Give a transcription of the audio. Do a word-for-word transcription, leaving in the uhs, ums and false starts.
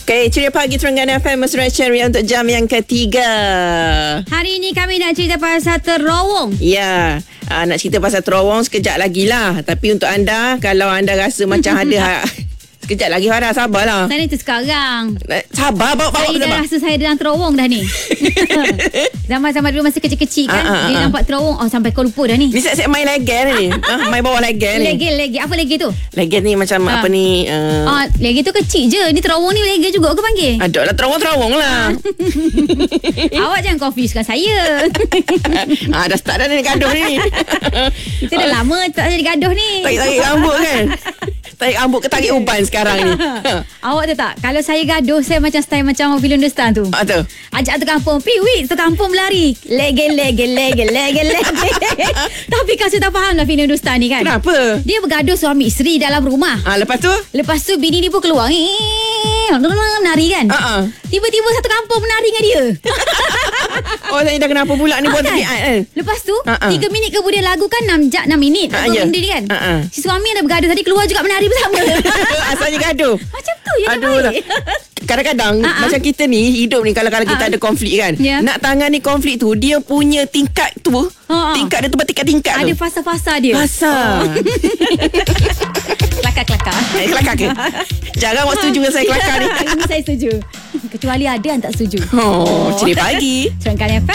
Okay, Ceria Pagi Terengganu F M Mesra Ceria untuk jam yang ketiga. Hari ini kami nak cerita pasal terowong. Ya, uh, nak cerita pasal terowong sekejap lagi lah. Tapi untuk anda, kalau anda rasa macam ada sekejap lagi, Farah, sabarlah. Saya tu sekarang. Sabar, bawa-bawa. Saya dah rasa saya dalam terowong dah ni. Zaman-zaman dulu masa kecil-kecil kan, Ah, ah, dia ah. nampak terowong. Oh, sampai kau lupa dah ni. Ni siap-siap main legen ni. ha, main bawah legen ni. Lege, lege. Apa lege tu? Legen ni macam Ah. apa ni? Uh, Ah, lege tu kecil je. Ni terowong ni lege juga ke panggil? ada lah terowong-terowong lah. Awak jangan confusekan saya. ah, dah start dah ni gaduh ni. Kita dah lama tak jadi gaduh ni. Tarik-tarik rambut kan. Tarik rambut ke tarik uban sekarang ni. Awak tahu tak, kalau saya gaduh, saya macam style macam film Hindustan tu. Ah, tu. Ajak tu kampung, piwit tu kampung berlari. Lege, lege, lege, lege, lege. Tapi kan saya tak faham lah film Hindustan ni kan. Kenapa? Dia bergaduh suami isteri dalam rumah. Ah, lepas tu? Lepas tu bini ni pun keluar. Menari kan. Ah, ah. Tiba-tiba satu kampung menari dengan dia. Oh, saya dah kenapa pula ni buat kan? tabiat kan? Lepas tu Ah, ah. tiga minit kemudian lagu kan enam jam enam minit. Ah, Lagu ya. benda ni kan. Ah, ah. Si suami ada bergaduh tadi keluar juga menari bersama. Asalnya gaduh. Macam tu je. Aduh lah. Kadang-kadang Ah, ah. macam kita ni hidup ni kalau kalau kita Ah, ah. ada konflik kan. Ya. Nak tangani konflik tu dia punya tingkat tu. Ah, ah. Tingkat dia tu bertingkat-tingkat Ada tu. fasa-fasa dia. Pasal. Kelakar-kelakar. Eh, kelakar ke? Jarang awak setuju dengan saya kelakar ni. Ini saya setuju. Kecuali ada yang tak setuju. Oh, Ceria Pagi. Terengganu F M.